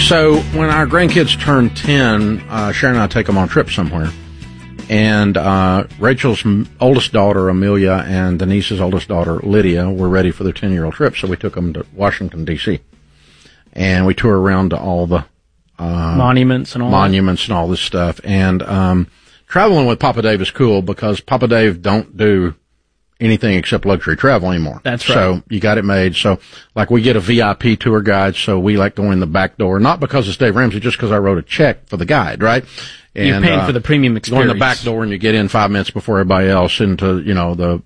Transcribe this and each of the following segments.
So when our grandkids turn 10, Sharon and I take them on a trip somewhere. And Rachel's oldest daughter, Amelia, and Denise's oldest daughter, Lydia, were ready for their 10-year-old trip, so we took them to Washington, D.C. And we toured around to all the monuments and all this stuff. And traveling with Papa Dave is cool because Papa Dave don't do anything except luxury travel anymore. That's right. So you got it made. So like we get a VIP tour guide, so we like going in the back door, not because it's Dave Ramsey, just because I wrote a check for the guide, right? And, you're paying for the premium experience. Go in the back door and you get in 5 minutes before everybody else into, the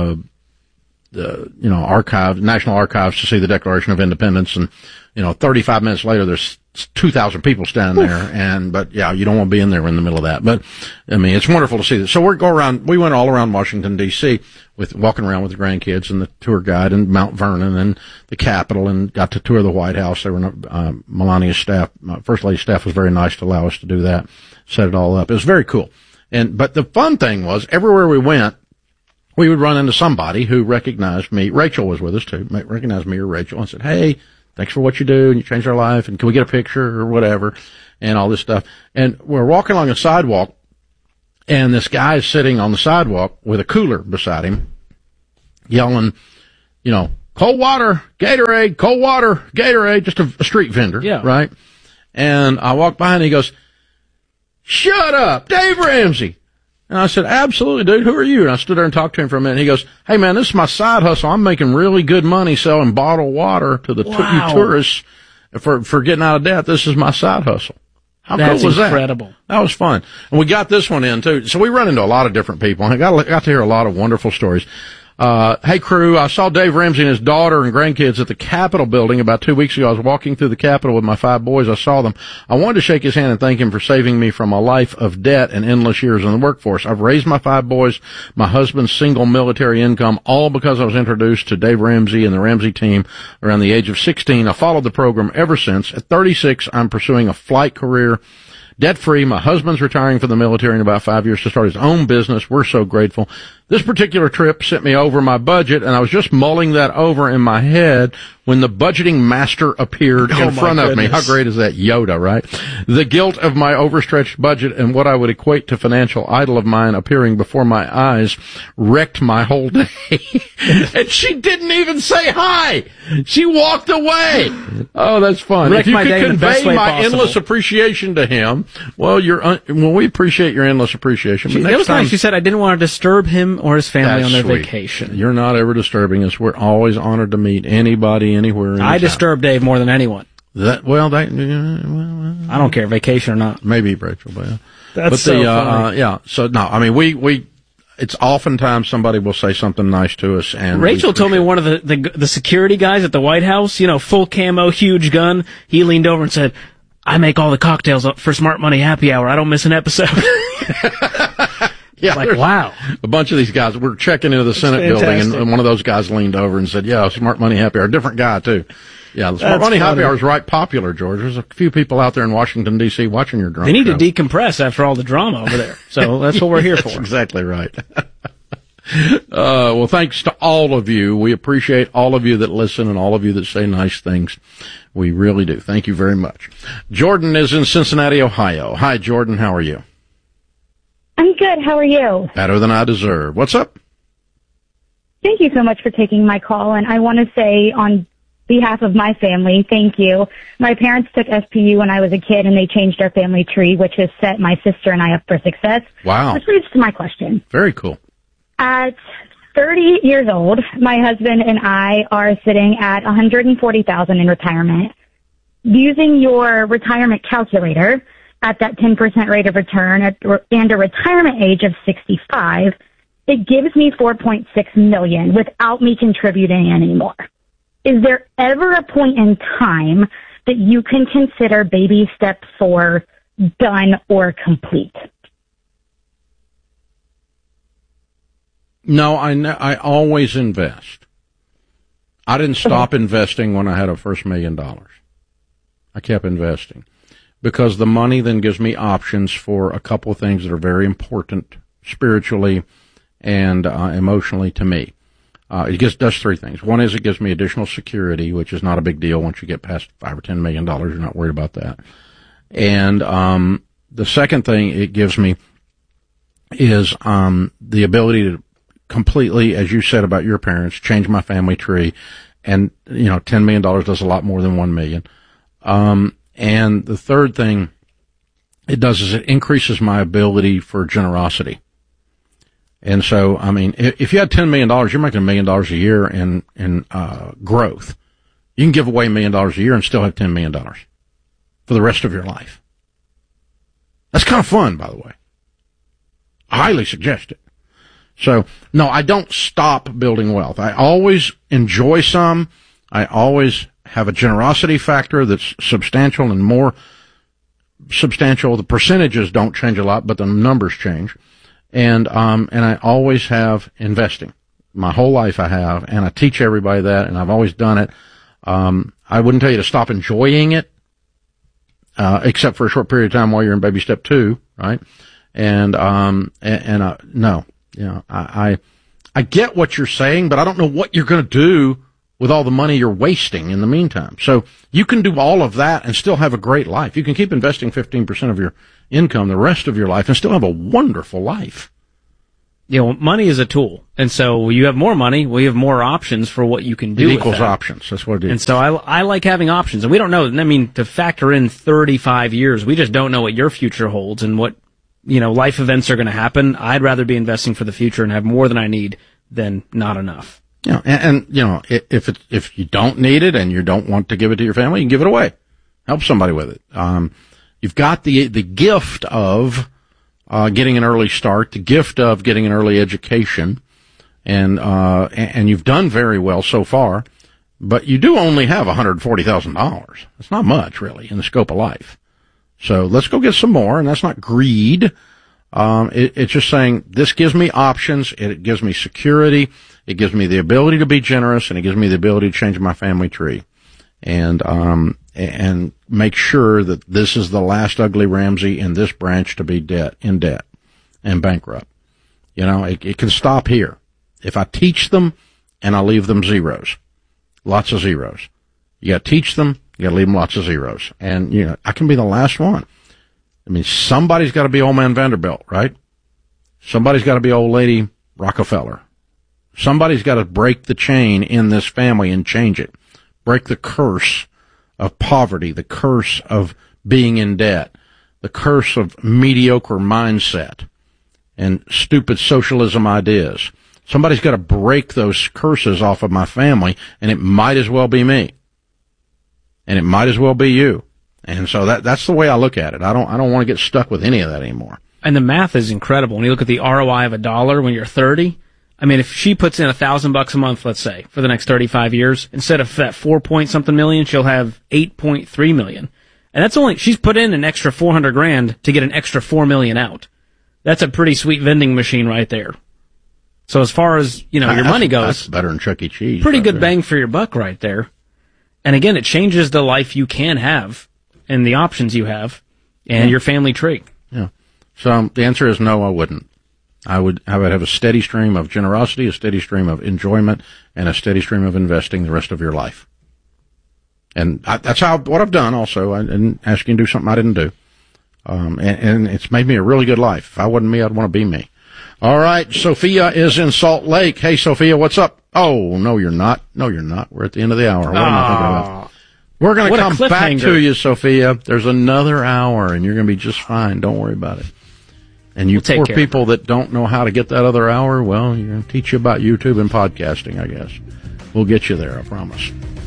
archive, National Archives to see the Declaration of Independence. And, 35 minutes later, there's 2,000 people standing there. But yeah, you don't want to be in there in the middle of that. But, I mean, it's wonderful to see this. So we went all around Washington, D.C. walking around with the grandkids and the tour guide and Mount Vernon and the Capitol and got to tour the White House. There were, Melania's staff, First Lady's staff was very nice to allow us to do that, set it all up. It was very cool. But the fun thing was everywhere we went, we would run into somebody who recognized me. Rachel was with us too, recognized me or Rachel and said, "Hey, thanks for what you do and you changed our life and can we get a picture or whatever," and all this stuff. And we're walking along a sidewalk and this guy is sitting on the sidewalk with a cooler beside him yelling, cold water, Gatorade, cold water, Gatorade, just a street vendor. Yeah. Right. And I walked by and he goes, "Shut up, Dave Ramsey." And I said, "Absolutely, dude. Who are you?" And I stood there and talked to him for a minute. He goes, "Hey, man, this is my side hustle. I'm making really good money selling bottled water to the you tourists for getting out of debt. This is my side hustle." How cool was that? That's incredible. That was fun. And we got this one in, too. So we run into a lot of different people. I got to hear a lot of wonderful stories. "Hey, crew, I saw Dave Ramsey and his daughter and grandkids at the Capitol building about 2 weeks ago. I was walking through the Capitol with my 5 boys. I saw them. I wanted to shake his hand and thank him for saving me from a life of debt and endless years in the workforce. I've raised my 5 boys, my husband's single military income, all because I was introduced to Dave Ramsey and the Ramsey team around the age of 16. I followed the program ever since. At 36, I'm pursuing a flight career, debt-free. My husband's retiring from the military in about 5 years to start his own business. We're so grateful. This particular trip sent me over my budget, and I was just mulling that over in my head when the budgeting master appeared in front of me." How great is that? Yoda, right? "The guilt of my overstretched budget and what I would equate to financial idol of mine appearing before my eyes wrecked my whole day." And she didn't even say hi. She walked away. Oh, that's fun. Wrecked If you my day could in the best convey way my possible. endless appreciation to him, well, we appreciate your endless appreciation. But It next was time, nice. She said I didn't want to disturb him or his family on their sweet. vacation. You're not ever disturbing us. We're always honored to meet anybody, anywhere, anytime. I disturb Dave more than anyone. I I don't care, vacation or not. maybe Rachel, but That's so funny. yeah. So no, I mean we. It's oftentimes somebody will say something nice to us, and Rachel told me one of the security guys at the White House, full camo, huge gun. He leaned over and said, "I make all the cocktails up for Smart Money Happy Hour. I don't miss an episode." Yeah, like, wow. A bunch of these guys. We're checking into the Senate building, and one of those guys leaned over and said, "Yeah, Smart Money Happy Hour." A different guy too. Yeah, the Smart Money Happy Hour is right popular, George. There's a few people out there in Washington, D.C. watching your drunk They need show. to decompress after all the drama over there. So that's what we're here for. That's exactly right. Well, thanks to all of you. We appreciate all of you that listen and all of you that say nice things. We really do. Thank you very much. Jordan is in Cincinnati, Ohio. Hi, Jordan. How are you? I'm good. How are you? Better than I deserve. What's up? Thank you so much for taking my call. And I want to say on behalf of my family, thank you. My parents took SPU when I was a kid, and they changed our family tree, which has set my sister and I up for success. Wow. Which leads to my question. Very cool. At 30 years old, my husband and I are sitting at $140,000 in retirement. Using your retirement calculator at that 10% rate of return and a retirement age of 65, it gives me $4.6 million without me contributing anymore. Is there ever a point in time that you can consider baby step 4 done or complete? No, I always invest. I didn't stop investing when I had a first $1 million. I kept investing because the money then gives me options for a couple of things that are very important spiritually and emotionally to me. does three things. One is it gives me additional security, which is not a big deal once you get past $5 or $10 million. You're not worried about that. And the second thing it gives me is the ability to completely, as you said about your parents, change my family tree. And, $10 million does a lot more than $1 million. And the third thing it does is it increases my ability for generosity. And so, if you had $10 million, you're making $1 million a year in growth. You can give away $1 million a year and still have $10 million for the rest of your life. That's kind of fun, by the way. I highly suggest it. So, no, I don't stop building wealth. I always enjoy some. I always have a generosity factor that's substantial and more substantial. The percentages don't change a lot, but the numbers change. And I always have investing. My whole life I have, and I teach everybody that, and I've always done it. I wouldn't tell you to stop enjoying it, except for a short period of time while you're in baby step 2, right? No, I get what you're saying, but I don't know what you're going to do with all the money you're wasting in the meantime. So you can do all of that and still have a great life. You can keep investing 15% of your income the rest of your life and still have a wonderful life. Money is a tool. And so when you have more money, well, you have more options for what you can do with that. It equals options. That's what it is. And so I like having options. And we don't know, to factor in 35 years, we just don't know what your future holds and what, life events are going to happen. I'd rather be investing for the future and have more than I need than not enough. If you don't need it and you don't want to give it to your family, you can give it away. Help somebody with it. You've got the gift of getting an early start, the gift of getting an early education, and you've done very well so far, but you do only have $140,000. It's not much, really, in the scope of life. So let's go get some more, and that's not greed. It's just saying this gives me options, it gives me security, it gives me the ability to be generous, and it gives me the ability to change my family tree. And make sure that this is the last ugly Ramsey in this branch to be in debt and bankrupt. It can stop here. If I teach them and I leave them zeros, lots of zeros. You gotta teach them, you gotta leave them lots of zeros. And, I can be the last one. Somebody's gotta be old man Vanderbilt, right? Somebody's gotta be old lady Rockefeller. Somebody's gotta break the chain in this family and change it. Break the curse of poverty, the curse of being in debt, the curse of mediocre mindset and stupid socialism ideas. Somebody's got to break those curses off of my family, and it might as well be me. And it might as well be you. And so that's the way I look at it. I don't want to get stuck with any of that anymore. And the math is incredible. When you look at the ROI of $1 when you're 30, if she puts in $1,000 a month, let's say, for the next 35 years, instead of that 4-point-something million, she'll have 8.3 million. And she's put in an extra $400,000 to get an extra $4 million out. That's a pretty sweet vending machine right there. So as far as, your money goes, that's better than Chuck E. Cheese. Pretty good bang for your buck right there. And again, it changes the life you can have and the options you have and your family tree. Yeah. So the answer is no, I wouldn't. I would have a steady stream of generosity, a steady stream of enjoyment, and a steady stream of investing the rest of your life. And that's what I've done also. I didn't ask you to do something I didn't do. And it's made me a really good life. If I wasn't me, I'd want to be me. All right. Sophia is in Salt Lake. Hey, Sophia, what's up? Oh, no, you're not. No, you're not. We're at the end of the hour. What am I thinking about? We're going to come back to you, Sophia. There's another hour, and you're going to be just fine. Don't worry about it. And you poor people that don't know how to get that other hour, well, you're going to teach you about YouTube and podcasting, I guess. We'll get you there, I promise.